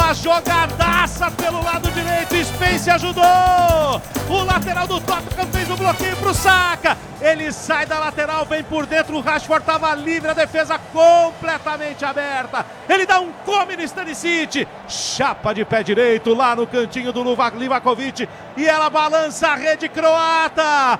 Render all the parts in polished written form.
uma jogadaça pelo lado direito, Spence ajudou, o lateral do Tottenham fez o bloqueio pro Saka, ele sai da lateral, vem por dentro, o Rashford estava livre, a defesa completamente aberta, ele dá um come no Stanisic, chapa de pé direito lá no cantinho do Livakovic, e ela balança a rede croata.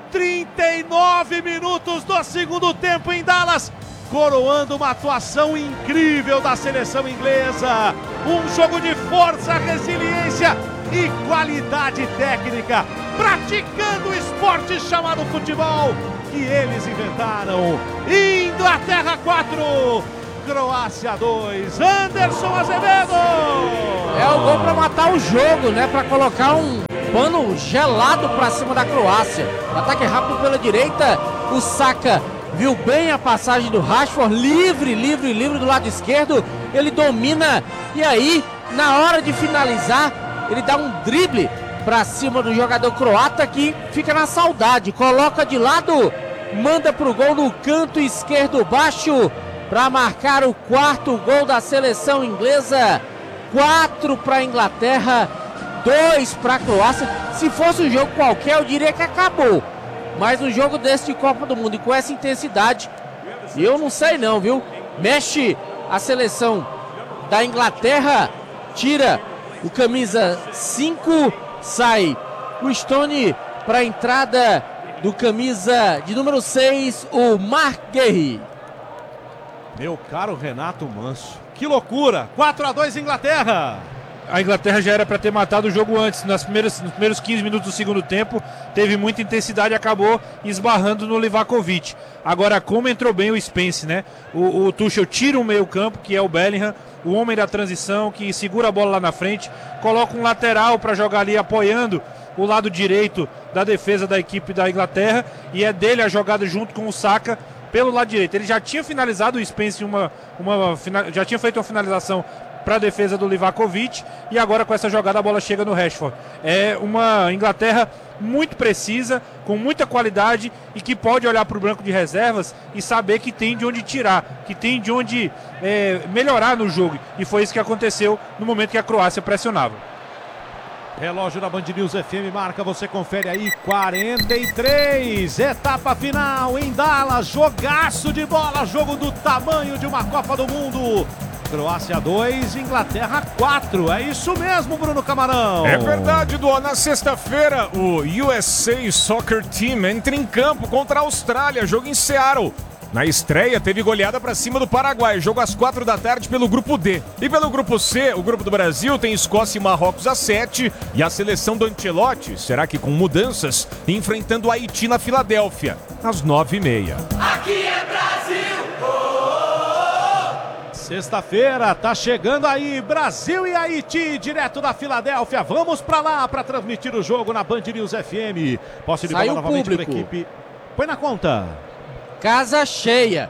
39 minutos do segundo tempo em Dallas, coroando uma atuação incrível da seleção inglesa. Um jogo de força, resiliência e qualidade técnica, praticando o esporte chamado futebol que eles inventaram. Inglaterra 4, Croácia 2, Anderson Azevedo. É o gol para matar o jogo, né? Para colocar um pano gelado para cima da Croácia. Ataque rápido pela direita, o Saka viu bem a passagem do Rashford, livre do lado esquerdo, ele domina e aí, na hora de finalizar, ele dá um drible para cima do jogador croata que fica na saudade, coloca de lado, manda pro gol no canto esquerdo baixo para marcar o quarto gol da seleção inglesa. 4 para a Inglaterra, 2 para a Croácia. Se fosse um jogo qualquer, eu diria que acabou. Mas um jogo desse de Copa do Mundo e com essa intensidade, eu não sei não, viu? Mexe a seleção da Inglaterra, tira o camisa 5, sai o Stone para a entrada do camisa de número 6, o Mark Guehi. Meu caro Renato Manso, que loucura! 4-2 Inglaterra! A Inglaterra já era para ter matado o jogo antes, nos primeiros 15 minutos do segundo tempo, teve muita intensidade e acabou esbarrando no Livakovic. Agora, como entrou bem o Spence, né? O Tuchel tira o meio campo, que é o Bellingham, o homem da transição, que segura a bola lá na frente, coloca um lateral para jogar ali apoiando o lado direito da defesa da equipe da Inglaterra, e é dele a jogada junto com o Saka pelo lado direito. Ele já tinha finalizado o Spence, já tinha feito uma finalização para a defesa do Livakovic, e agora com essa jogada a bola chega no Rashford. É uma Inglaterra muito precisa, com muita qualidade e que pode olhar para o banco de reservas e saber que tem de onde tirar, que tem de onde melhorar no jogo, e foi isso que aconteceu no momento que a Croácia pressionava. Relógio da Band News FM marca, você confere aí, 43, etapa final em Dallas, jogaço de bola, jogo do tamanho de uma Copa do Mundo. Croácia 2, Inglaterra 4, é isso mesmo, Bruno Camarão. É verdade, Duó. Na sexta-feira, o USA Soccer Team entra em campo contra a Austrália, jogo em Seattle. Na estreia, teve goleada para cima do Paraguai, jogo às 4 da tarde pelo grupo D. E pelo grupo C, o grupo do Brasil tem Escócia e Marrocos às 7, e a seleção do Ancelotti, será que com mudanças, enfrentando o Haiti na Filadélfia, às 9h30. Aqui é Brasil! Sexta-feira, tá chegando aí, Brasil e Haiti, direto da Filadélfia. Vamos pra lá pra transmitir o jogo na Band News FM. Posso ir de bola novamente pra equipe. Põe na conta. Casa cheia,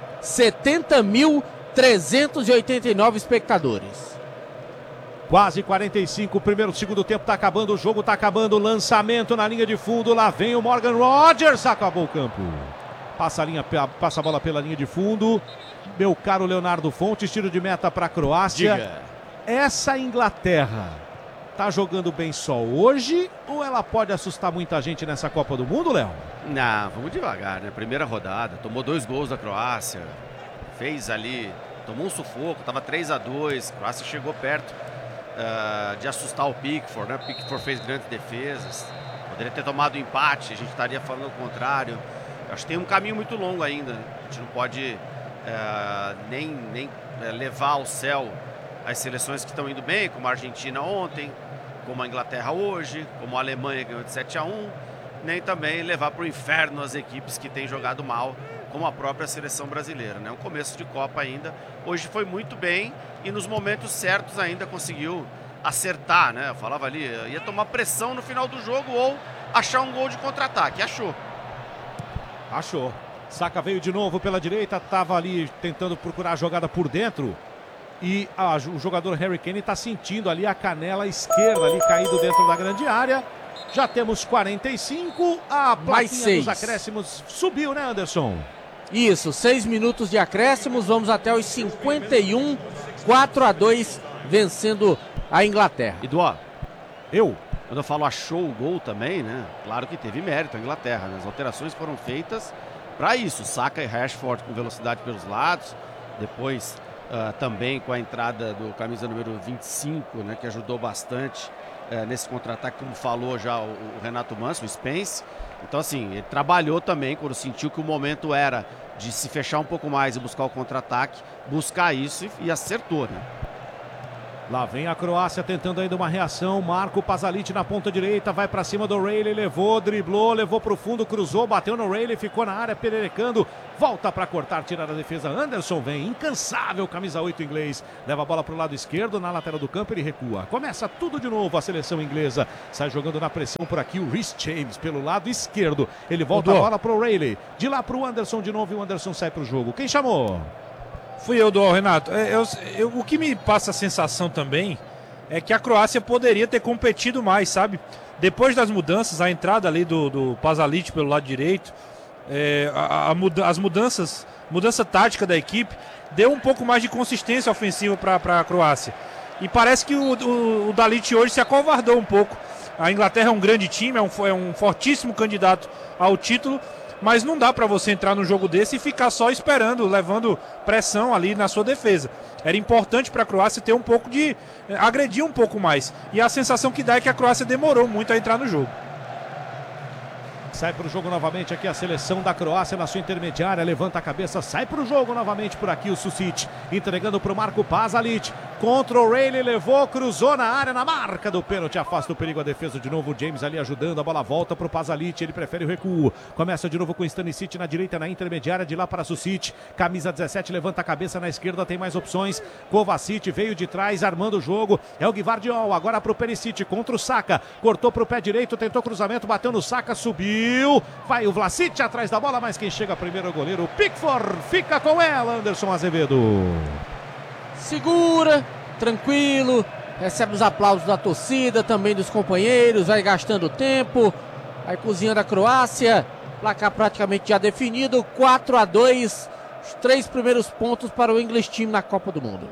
70.389 espectadores. Quase 45, segundo tempo tá acabando, o jogo tá acabando, lançamento na linha de fundo, lá vem o Morgan Rogers, acabou o campo. Passa a bola pela linha de fundo. Meu caro Leonardo Fontes, tiro de meta para a Croácia. Diga. Essa Inglaterra tá jogando bem só hoje ou ela pode assustar muita gente nessa Copa do Mundo, Léo? Não, vamos devagar, né? Primeira rodada, tomou 2 gols da Croácia, fez ali, tomou um sufoco, tava 3-2, a Croácia chegou perto de assustar o Pickford, né? O Pickford fez grandes defesas, poderia ter tomado empate, a gente estaria falando o contrário. Acho que tem um caminho muito longo ainda, a gente não pode nem levar ao céu as seleções que estão indo bem, como a Argentina ontem, como a Inglaterra hoje, como a Alemanha ganhou de 7-1, nem também levar para o inferno as equipes que têm jogado mal, como a própria seleção brasileira, né? Um começo de Copa ainda, hoje foi muito bem e nos momentos certos ainda conseguiu acertar, né? Eu falava ali, ia tomar pressão no final do jogo ou achar um gol de contra-ataque, Achou. Saka veio de novo pela direita, estava ali tentando procurar a jogada por dentro. E o jogador Harry Kane está sentindo ali a canela esquerda ali caído dentro da grande área. Já temos 45, a plaquinha dos acréscimos subiu, né, Anderson? Isso, 6 minutos de acréscimos, vamos até os 51, 4-2, vencendo a Inglaterra. Eduardo, quando eu falo achou o gol também, né? Claro que teve mérito a Inglaterra, né? As alterações foram feitas para isso. Saka e Rashford com velocidade pelos lados. Depois também com a entrada do camisa número 25, né? Que ajudou bastante nesse contra-ataque, como falou já o Renato Manso, o Spence. Então assim, ele trabalhou também quando sentiu que o momento era de se fechar um pouco mais e buscar o contra-ataque, buscar isso e acertou, né? Lá vem a Croácia tentando ainda uma reação. Marco Pasalic na ponta direita, vai pra cima do Rayleigh, levou, driblou, levou pro fundo, cruzou, bateu no Rayleigh, ficou na área, pererecando, volta pra cortar, tirar a defesa. Anderson vem, incansável, camisa 8 inglês, leva a bola pro lado esquerdo, na lateral do campo ele recua. Começa tudo de novo a seleção inglesa, sai jogando na pressão por aqui o Reece James pelo lado esquerdo, ele volta a bola pro Rayleigh, de lá pro Anderson de novo e o Anderson sai pro jogo. Quem chamou? Fui eu, Renato. O que me passa a sensação também é que a Croácia poderia ter competido mais, sabe? Depois das mudanças, a entrada ali do Pasalic pelo lado direito, as mudança tática da equipe, deu um pouco mais de consistência ofensiva para a Croácia. E parece que o Dalic hoje se acovardou um pouco. A Inglaterra é um grande time, é um fortíssimo candidato ao título, mas não dá para você entrar num jogo desse e ficar só esperando, levando pressão ali na sua defesa. Era importante para a Croácia ter um pouco de agredir um pouco mais. E a sensação que dá é que a Croácia demorou muito a entrar no jogo. Sai para o jogo novamente aqui a seleção da Croácia na sua intermediária, levanta a cabeça, sai para o jogo novamente por aqui o Susic, entregando para o Marco Pasalic, contra o Rayleigh, levou, cruzou na área, na marca do pênalti, afasta o perigo a defesa de novo, o James ali ajudando, a bola volta para o Pasalic, ele prefere o recuo, começa de novo com o Stanisic na direita, na intermediária, de lá para Susic, camisa 17, levanta a cabeça na esquerda, tem mais opções, Kovacic veio de trás, armando o jogo, é o Gvardiol, agora para o Perisic, contra o Saka, cortou para o pé direito, tentou cruzamento, bateu no Saka, subiu, vai o Vlasic atrás da bola, mas quem chega primeiro é o goleiro Pickford, fica com ela, Anderson Azevedo. Segura, tranquilo, recebe os aplausos da torcida, também dos companheiros, vai gastando tempo, vai cozinhando a Croácia, placar praticamente já definido, 4-2, os 3 primeiros pontos para o English Team na Copa do Mundo.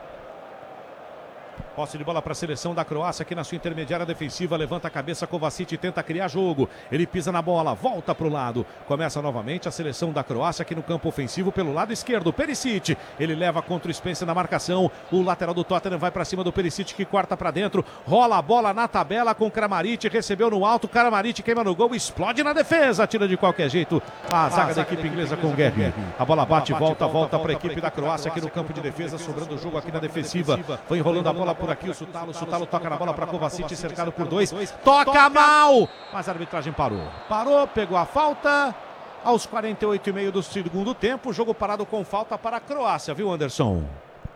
Posse de bola para a seleção da Croácia aqui na sua intermediária defensiva, levanta a cabeça, Kovacic tenta criar jogo, ele pisa na bola, volta para o lado, começa novamente a seleção da Croácia aqui no campo ofensivo pelo lado esquerdo, Perisic, ele leva contra o Spence na marcação, o lateral do Tottenham vai para cima do Perisic que corta para dentro, rola a bola na tabela com Kramaric, recebeu no alto, Kramaric queima no gol, explode na defesa, tira de qualquer jeito a zaga da equipe inglesa com Guerri, a bola bate, volta para a equipe da Croácia aqui no campo de defesa, sobrando o jogo aqui na defensiva, foi enrolando a bola por aqui o Sutalo toca na bola para Kovacic, cercado por 2, toca mal, mas a arbitragem parou, pegou a falta aos 48,5 do segundo tempo, jogo parado com falta para a Croácia, viu, Anderson?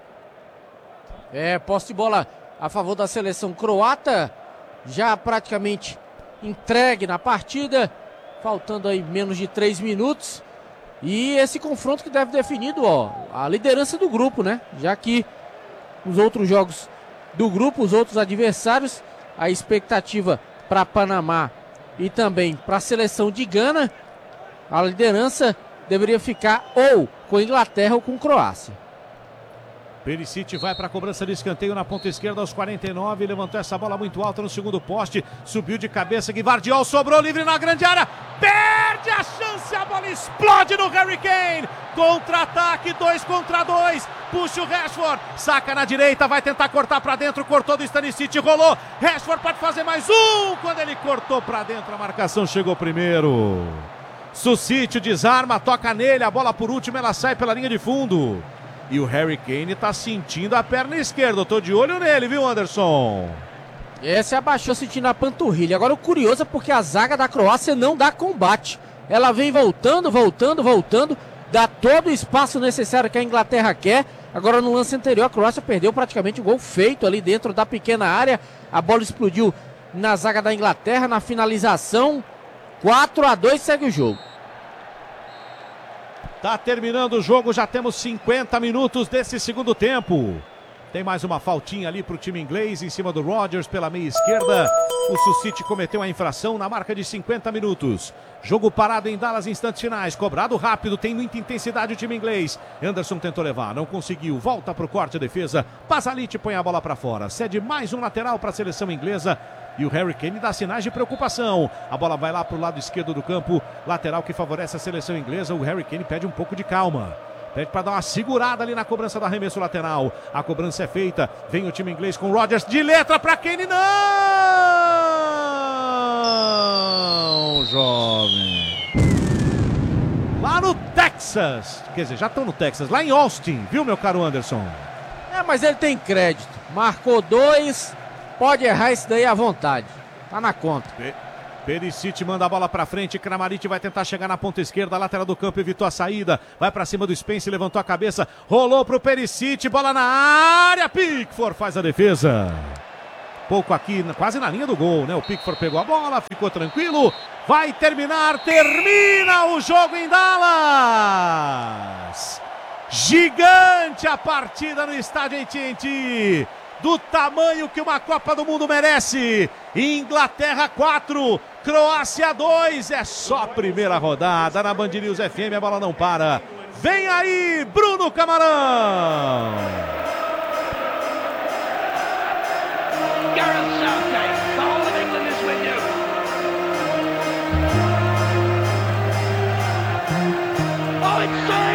Posse de bola a favor da seleção croata, já praticamente entregue na partida, faltando aí menos de 3 minutos, e esse confronto que deve definido, a liderança do grupo, né, já que os outros jogos do grupo, os outros adversários, a expectativa para Panamá e também para a seleção de Gana, a liderança deveria ficar ou com Inglaterra ou com Croácia. Perisic vai para a cobrança de escanteio na ponta esquerda aos 49, levantou essa bola muito alta no segundo poste, subiu de cabeça, Gvardiol sobrou livre na grande área, perde a chance, a bola explode no Harry Kane, contra-ataque, 2 contra 2, puxa o Rashford, saca na direita, vai tentar cortar para dentro, cortou do Stanisic, rolou, Rashford pode fazer mais um, quando ele cortou para dentro, a marcação chegou primeiro, Susic desarma, toca nele, a bola por último, ela sai pela linha de fundo. E o Harry Kane tá sentindo a perna esquerda. Eu tô de olho nele, viu, Anderson? Se abaixou sentindo a panturrilha. Agora o curioso é porque a zaga da Croácia não dá combate. Ela vem voltando, dá todo o espaço necessário que a Inglaterra quer. Agora no lance anterior a Croácia perdeu praticamente um gol feito ali dentro da pequena área. A bola explodiu na zaga da Inglaterra, na finalização. 4-2, segue o jogo. Tá terminando o jogo, já temos 50 minutos desse segundo tempo. Tem mais uma faltinha ali para o time inglês em cima do Rodgers pela meia esquerda. O Sucite cometeu a infração na marca de 50 minutos. Jogo parado em Dallas, instantes finais. Cobrado rápido, tem muita intensidade o time inglês. Anderson tentou levar, não conseguiu. Volta para o corte, defesa. Pasalic põe a bola para fora. Cede mais um lateral para a seleção inglesa. E o Harry Kane dá sinais de preocupação. A bola vai lá para o lado esquerdo do campo. Lateral que favorece a seleção inglesa. O Harry Kane pede um pouco de calma. Pede para dar uma segurada ali na cobrança do arremesso lateral. A cobrança é feita. Vem o time inglês com Rodgers de letra para Kane. Não, jovem. Lá no Texas. Quer dizer, já estão no Texas. Lá em Austin, viu, meu caro Anderson? Mas ele tem crédito. Marcou 2. Pode errar isso daí à vontade. Tá na conta. Perisic manda a bola pra frente, Kramaric vai tentar chegar na ponta esquerda, lateral do campo, evitou a saída, vai pra cima do Spence, levantou a cabeça, rolou pro Perisic, bola na área, Pickford faz a defesa. Pouco aqui, quase na linha do gol, né? O Pickford pegou a bola, ficou tranquilo, vai terminar, termina o jogo em Dallas. Gigante a partida no estádio AT&T. Do tamanho que uma Copa do Mundo merece. Inglaterra 4, Croácia 2. É só a primeira rodada na Band News FM, a bola não para. Vem aí, Bruno Camarão. Gareth Southgate.